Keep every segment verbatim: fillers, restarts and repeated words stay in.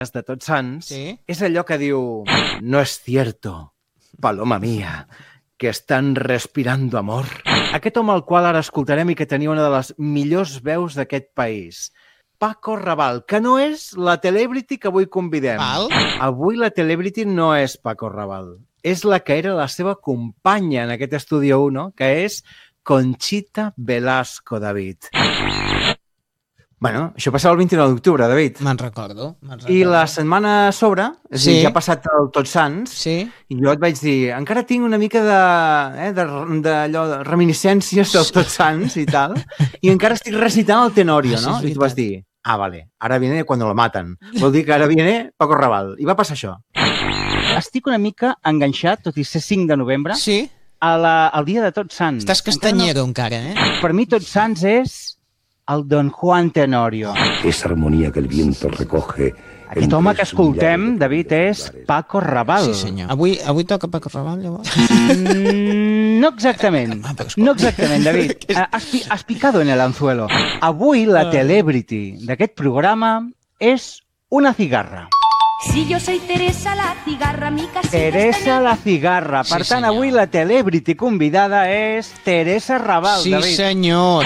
de Tots Sants, sí? és allò que diu: no es cierto, paloma mía, que estan respirando amor. Aquest home al qual ara escoltarem i que tenia una de les millors veus d'aquest país. Paco Raval, que no és la celebrity que avui convidem. Val. Avui la celebrity no és Paco Raval. És la que era la seva companya en aquest Estudio uno, que és Conchita Velasco, David. Bueno, això passava el vint-i-nou d'octubre, David. Me'n recordo, me'n recordo. I la setmana a sobre, és Sí. dir, ja ha passat el Tots Sants, Sí. i jo et vaig dir, encara tinc una mica de, eh, de, de, allò, de reminiscències del Tots Sants i tal, i encara estic recitant el Tenorio, Ah, sí, no? és I tu vas veritat. dir, ah, vale, ara viene cuando lo matan. Vol dir que ara viene Paco Raval. I va passar això. Estic una mica enganxat, tot i ser cinc de novembre, Sí? a la, al dia de Tots Sants. Estàs castanyero encara, eh? No, per mi Tots Sants és el Don Juan Tenorio. Esa armonía que el viento recoge. Aquest home que escoltem, David, és Paco Raval. Sí, senyor. Avui, avui toca Paco Raval, llavors? Mm, no exactament. Ah, però escolta. No exactament, David. Has, pi- has picado en el anzuelo. Avui la celebrity d'aquest programa és una cigarra. Si yo soy Teresa la cigarra, mi casita Teresa está la cigarra. Per Sí, tant, senyor. avui la celebrity convidada és Teresa Raval, Sí, David. senyor.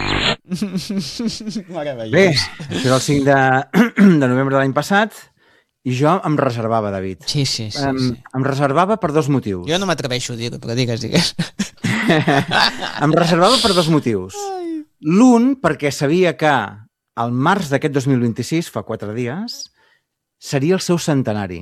Bé, això era el cinc de, de novembre de l'any passat, i jo em reservava, David. Sí, sí, sí. Em, sí. em reservava per dos motius. Jo no m'atreveixo a dir-ho, però digues, digues. Em reservava per dos motius. L'un, perquè sabia que al març d'aquest dos mil vint-i-sis, fa quatre dies, seria el seu centenari.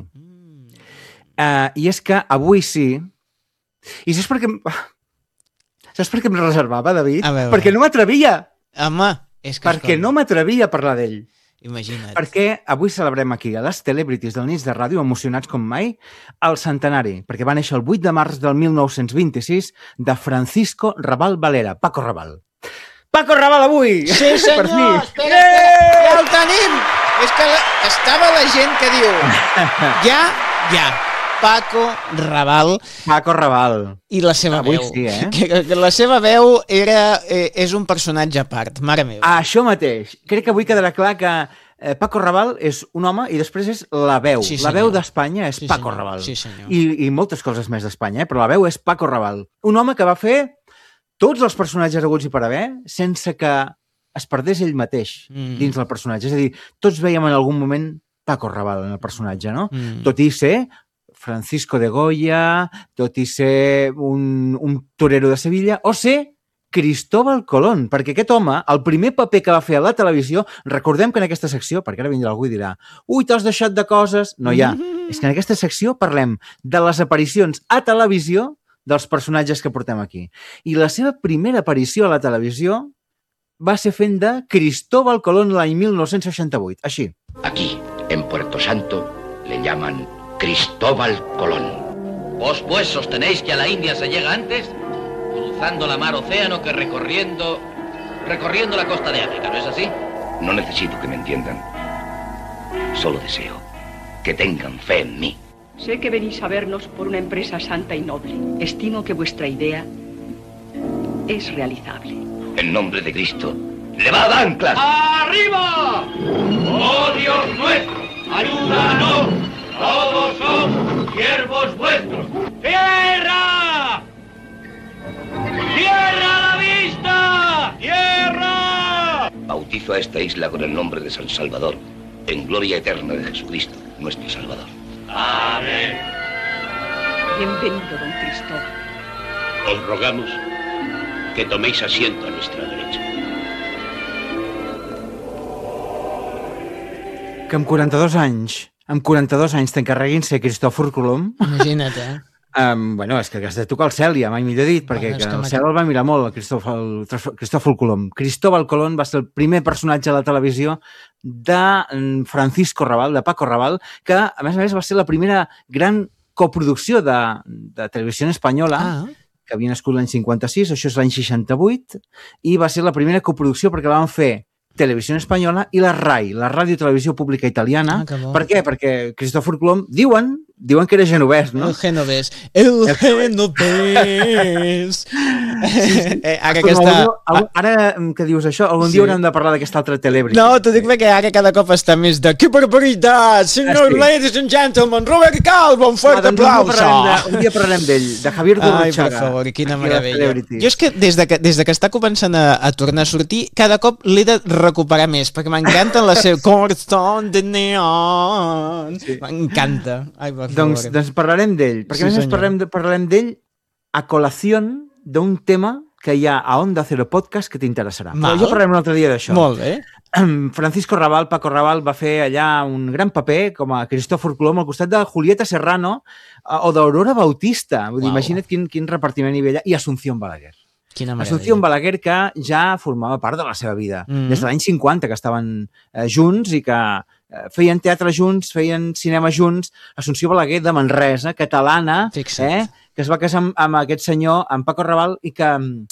Uh, I és que avui sí... I saps per què... em- Saps per què em reservava, David? A veure. Perquè no m'atrevia. Home, és que... Perquè no m'atrevia a parlar d'ell. Imagina't. Perquè avui celebrem aquí, a les celebrities del Nits de Ràdio, emocionats com mai, el centenari, perquè va néixer el vuit de març del mil nou-cents vint-i-sis de Francisco Raval Valera, Paco Raval. Paco Raval avui! Sí, senyor! Per fi! Espera, espera! Ja el tenim! És que la... estava la gent que diu... Ja, ja. Paco Raval Paco Raval. i la seva Avui veu. sí, eh? Que, que la seva veu era, eh, és un personatge a part, mare meva. Ah, això mateix. Crec que avui quedarà clar que eh, Paco Raval és un home i després és la veu. Sí, la senyor. veu d'Espanya és Sí, Paco senyor. Raval. Sí, senyor. I, I moltes coses més d'Espanya, eh? Però la veu és Paco Raval. Un home que va fer tots els personatges haguts i per haver sense que es perdés ell mateix Mm. dins del personatge. És a dir, tots veiem en algun moment Paco Raval en el personatge, no? Mm. Tot i ser Francisco de Goya, tot i ser un, un torero de Sevilla, o ser Cristóbal Colón, perquè aquest home, el primer paper que va fer a la televisió, recordem que en aquesta secció, perquè ara vindrà algú i dirà ui, t'has deixat de coses, no hi ha. És que en aquesta secció parlem de les aparicions a televisió dels personatges que portem aquí. I la seva primera aparició a la televisió va ser fent de Cristóbal Colón l'any mil nou-cents seixanta-vuit, així. Aquí, en Puerto Santo, le llaman Cristóbal Colón. Vos pues sostenéis que a la India se llega antes, cruzando la mar océano que recorriendo, recorriendo la costa de África, ¿no es así? No necesito que me entiendan. Solo deseo que tengan fe en mí. Sé que venís a vernos por una empresa santa y noble. Estimo que vuestra idea es realizable. En nombre de Cristo, ¡levad anclas! ¡Arriba! ¡Oh Dios nuestro! ¡Ayúdanos! ¡Todos son siervos vuestros! ¡Tierra! ¡Tierra a la vista! ¡Tierra! Bautizo a esta isla con el nombre de San Salvador, en gloria eterna de Jesucristo, nuestro Salvador. ¡Amén! Bienvenido, don Cristóbal. Os rogamos que toméis asiento a nuestra derecha. Que amb quaranta-dos anys, amb quaranta-dos anys t'encarreguin ser Cristòfor Colom, Imagina't, eh? um, bueno, és que has de tocar el cel ja, mai millor dit, perquè Bueno, és que que el m'ha- cel el va mirar molt, el Cristòfol, Cristòfol Colom. Cristóbal Colón va ser el primer personatge a la televisió de mm, Francisco Raval, de Paco Raval, que, a més a més, va ser la primera gran coproducció de, de televisió espanyola, Ah, que havia nascut l'any cinquanta-sis, això és l'any seixanta-vuit, i va ser la primera coproducció perquè la van fer Televisió Espanyola i la R A I, la Ràdio Televisió Pública Italiana. ah, que bo. Per què? Perquè Cristòfor Colom, diuen, diuen que era genovès, no? El genovès. El genovès. eh, ara que Escolta, està... algun, ara que dius això, algun Sí. dia haurem de parlar d'aquesta altra celebrity. No, t'ho dic perquè ara cada cop està més de... Que barbaritat, senyor, Ah, sí. ladies and gentlemen, Robert Calvo, un fort Ah, doncs un dia aplauso. parlarem de- Un dia parlarem d'ell, de Javier Ai, per Gurruchaga. favor, quina Aquí a la meravella. Celebrity. Jo és que des de que, des de que està començant a, a tornar a sortir, cada cop l'he de recuperar més, perquè m'encanten les seves Corstone de neon. Sí. M'encanta. Ai, per favor. Doncs, doncs parlarem d'ell, perquè Sí, a més a més senyor. parlarem, de, parlarem d'ell a col·lació d'un tema que hi ha a Onda Cero Podcast que t'interessarà. Però Val. ja parlarem un altre dia d'això. Molt bé. Francisco Raval, Paco Raval, va fer allà un gran paper com a Cristòfor Colom al costat de Julieta Serrano eh, o d'Aurora Bautista. Vull dir, Uau. imagina't quin, quin repartiment hi havia allà. I Assumpción Balaguer. Quina Assumpción meravella. Balaguer, que ja formava part de la seva vida. Mhm. Des de l'any cinquanta, que estaven eh, junts i que eh, feien teatre junts, feien cinema junts. Assumpció Balaguer, de Manresa, catalana, Fixa't. eh, que es va casar amb, amb aquest senyor, amb Paco Raval, i que... mm,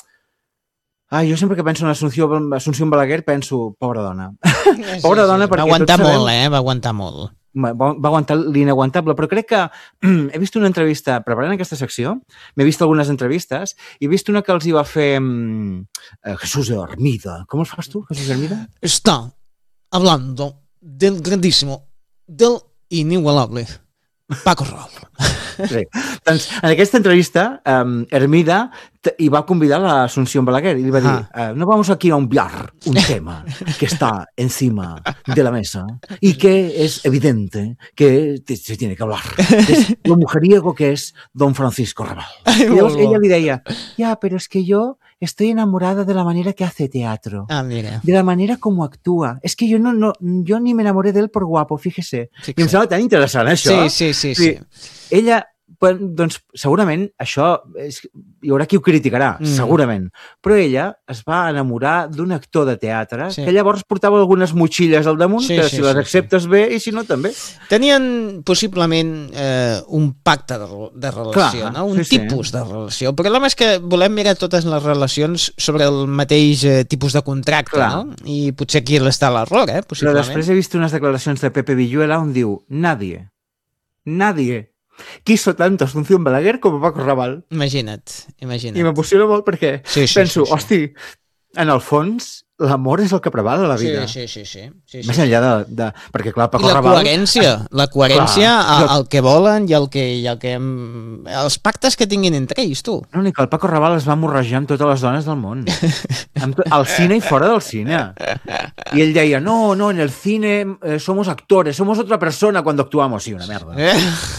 Ai, jo sempre que penso en Assumpció, Assumpció Balaguer penso, pobra dona. Pobra dona, perquè Va aguantar tots sabem- molt, eh? Va aguantar molt. Va, va aguantar l'inaguantable, però crec que he vist una entrevista, preparant aquesta secció, m'he vist algunes entrevistes, i he vist una que els hi va fer mm, eh, Jesús Hermida. Com els fas tu, Jesús Hermida? Está hablando del grandísimo, del inigualable Paco Raval. Sí. Doncs en aquesta entrevista, um, Hermida t- hi va convidar a l'Assumpción Balaguer i li va dir, Ah. uh, no vamos aquí a obviar un tema que está encima de la mesa y que es evidente que te- se tiene que hablar. Es lo mujeriego que es don Francisco Raval. Ai, I llavors molt bo. ella li deia, ya, pero es que yo estoy enamorada de la manera que hace teatro. Ah, mira. De la manera como actúa. Es que yo no, no, yo ni me enamoré de él por guapo, fíjese. Fixa't. I em sembla tan interessant, això. Sí, sí, sí, sí. Ella, pues, doncs, segurament, això, és, hi haurà qui ho criticarà, Mm. mm. segurament, però ella es va enamorar d'un actor de teatre Sí. que llavors portava algunes motxilles al damunt, Sí, que sí, si les sí, acceptes bé i si no també. Tenien possiblement eh, un pacte de, de relació, Clar, no? un sí, sí. tipus de relació. El problema és que volem mirar totes les relacions sobre el mateix eh, tipus de contracte, Clar. no? I potser aquí està l'error, eh? Però Possiblement. després he vist unes declaracions de Pepe Villuela on diu, nadie, nadie quiso tanto a Assumpción Balaguer com a Paco Raval. Imagina't, imagina't. I m'emociona molt perquè Sí, sí, penso, sí, sí. hosti, en el fons, l'amor és el que preval a la vida. Sí, sí, sí, sí. sí, sí. Més enllà de, de... Perquè, clar, I Paco la Raval... coherència, la coherència Clar, a, jo- al que volen i al que, i al que els pactes que tinguin entre ells, tu. No, ni que el Paco Raval es va morrejar amb totes les dones del món. Amb to... Al cine i fora del cine. I ell deia, no, no, en el cine eh, somos actores, somos otra persona cuando actuamos. Sí, una merda. Eh?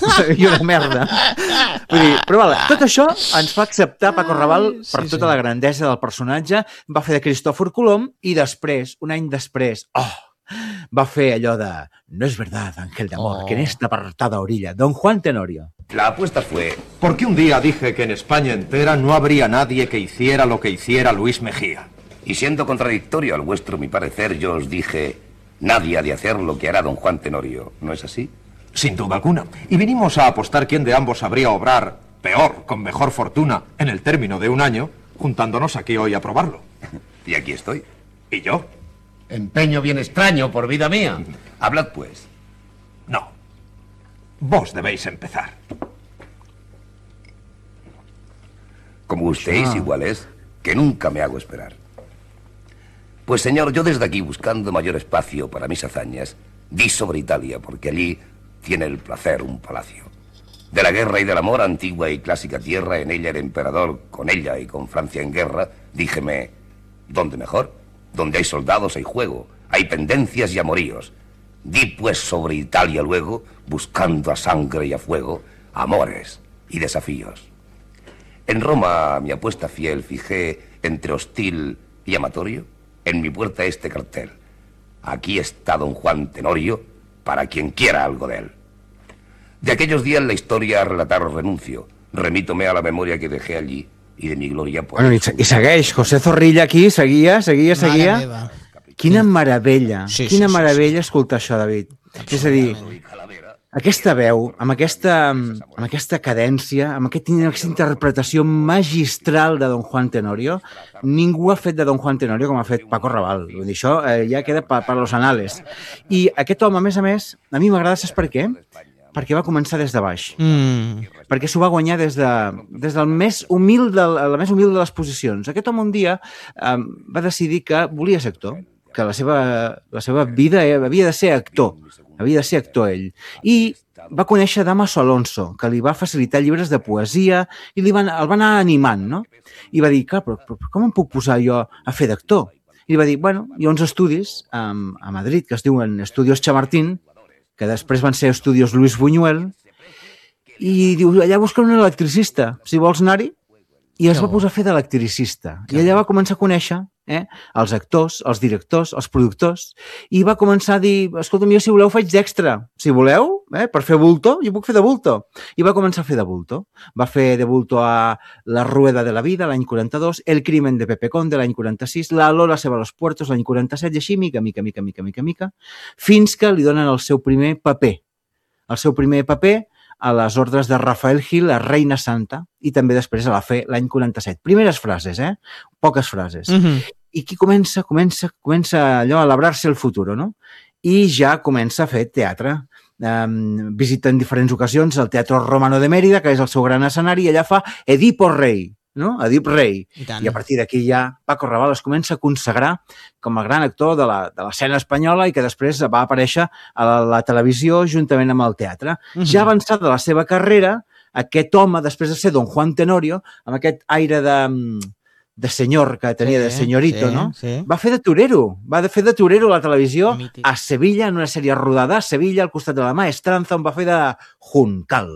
I una merda. Vull dir, però vale, tot això ens fa acceptar Paco Raval per sí, tota sí. la grandesa del personatge, va fer de Cristòfor Colom i després, un any després, oh, va fer allò de no es verdad, Ángel de Amor, Oh. que en esta apartada orilla, Don Juan Tenorio. La apuesta fue... Porque un día dije que en España entera no habría nadie que hiciera lo que hiciera Luis Mejía. Y siendo contradictorio al vuestro mi parecer, yo os dije... Nadie ha de hacer lo que hará don Juan Tenorio, ¿no es así? Sin duda alguna. Y vinimos a apostar quién de ambos sabría obrar peor, con mejor fortuna, en el término de un año, juntándonos aquí hoy a probarlo. Y aquí estoy. ¿Y yo? Empeño bien extraño, por vida mía. Hablad pues. No. Vos debéis empezar. Como gustéis, Ah. igual es, que nunca me hago esperar. Pues señor, yo desde aquí, buscando mayor espacio para mis hazañas, di sobre Italia, porque allí tiene el placer un palacio. De la guerra y del amor, antigua y clásica tierra, en ella el emperador, con ella y con Francia en guerra, díjeme, ¿dónde mejor? Donde hay soldados hay juego, hay pendencias y amoríos. Di pues sobre Italia luego, buscando a sangre y a fuego, amores y desafíos. En Roma, mi apuesta fiel, fijé entre hostil y amatorio, en mi puerta este cartel. Aquí está don Juan Tenorio, para quien quiera algo de él. De aquellos días la historia a relatar os renuncio. Remítome a la memoria que dejé allí y de mi gloria por... Bueno, i, se- i segueix, José Zorrilla aquí, seguia, seguia, Mare seguia. meva. Quina meravella, Sí, sí, quina sí, meravella escoltar això, David. És a dir, aquesta veu, amb aquesta, amb aquesta cadència, amb aquest, aquesta interpretació magistral de Don Juan Tenorio, ningú ha fet de Don Juan Tenorio com ha fet Paco Raval. Vull dir, això eh, ja queda per, per los anales. I aquest home, a més a més, a mi m'agrada, saps per què? perquè va començar des de baix. Mm. Perquè s'ho va guanyar des, de, des del més humil de, la més humil de les posicions. Aquest home un dia eh, va decidir que volia ser actor, que la seva, la seva vida havia de ser actor, havia de ser actor ell. I va conèixer Damaso Alonso, que li va facilitar llibres de poesia i li van, el va anar animant, no? I va dir, clar, però, però com em puc posar jo a fer d'actor? I li va dir, bueno, hi ha uns estudis a, a Madrid que es diuen Estudios Chamartín, que després van ser Estudios Luis Buñuel, i diu, allà busquen un electricista, si vols anar-hi. I es va posar a fer d'electricista. I allà va començar a conèixer eh, els actors, els directors, els productors, i va començar a dir, escolta'm, jo si voleu faig d'extra. Si voleu, eh, per fer bulto, jo puc fer de bulto. I va començar a fer de bulto. Va fer de bulto a La Rueda de la Vida, l'any quaranta-dos, El crimen de Pepe Conde, l'any quaranta-sis, La Lola se va a los puertos, l'any quaranta-set, i així, mica, mica, mica, mica, mica, mica, fins que li donen el seu primer paper. El seu primer paper a les ordres de Rafael Gil, a Reina Santa, i també després a la Fe, l'any quaranta-set. Primeres frases, eh? Poques frases. Mm-hmm. I aquí comença, comença, comença allò a labrar-se el futur, no? I ja comença a fer teatre. Um, visita en diferents ocasions el Teatro Romano de Mérida, que és el seu gran escenari, i allà fa Edipo Rei, no? Edip Rei. I, I a partir d'aquí ja Paco Raval es comença a consagrar com a gran actor de l'escena espanyola i que després va aparèixer a la, la televisió juntament amb el teatre. Mm-hmm. Ja avançada la seva carrera, aquest home, després de ser Don Juan Tenorio, amb aquest aire de, de senyor que tenia, sí, de senyorito, sí, no? Sí. Va fer de torero, va fer de torero a la televisió Mític. A Sevilla, en una sèrie rodada a Sevilla, al costat de la Maestranza, on va fer de Juncal.